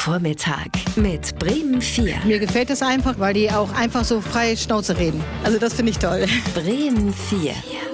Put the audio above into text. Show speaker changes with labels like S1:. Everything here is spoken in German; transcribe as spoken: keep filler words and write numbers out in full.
S1: Vormittag mit Bremen vier.
S2: Mir gefällt es einfach, weil die auch einfach so frei Schnauze reden. Also das finde ich toll.
S1: Bremen vier.